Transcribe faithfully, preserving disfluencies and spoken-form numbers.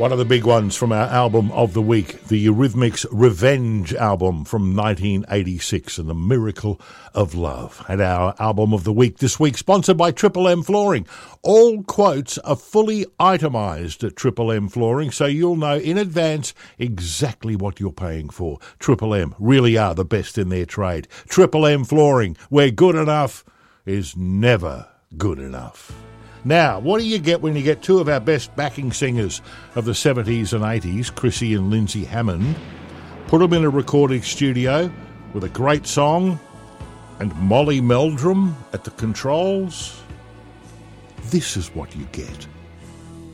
One of the big ones from our album of the week, the Eurythmics Revenge album from nineteen eighty-six, and the Miracle of Love. And our album of the week this week, sponsored by Triple M Flooring. All quotes are fully itemised at Triple M Flooring, so you'll know in advance exactly what you're paying for. Triple M really are the best in their trade. Triple M Flooring, where good enough is never good enough. Now, what do you get when you get two of our best backing singers of the seventies and eighties, Chrissy and Lindsay Hammond, put them in a recording studio with a great song, and Molly Meldrum at the controls? This is what you get.